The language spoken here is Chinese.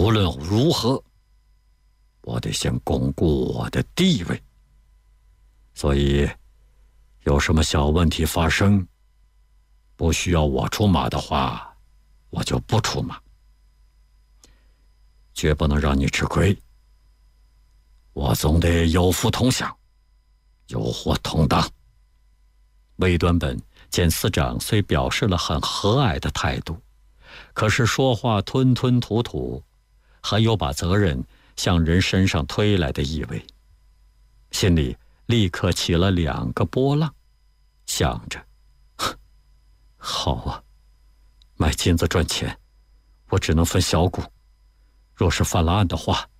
无论如何，我得先巩固我的地位。所以，有什么小问题发生，不需要我出马的话，我就不出马，绝不能让你吃亏。我总得有福同享，有祸同当。魏端本见司长虽表示了很和蔼的态度，可是说话吞吞吐吐，还有把责任向人身上推来的意味，心里立刻起了2个波浪，想着，好啊，卖金子赚钱，我只能分小股，若是犯了案的话，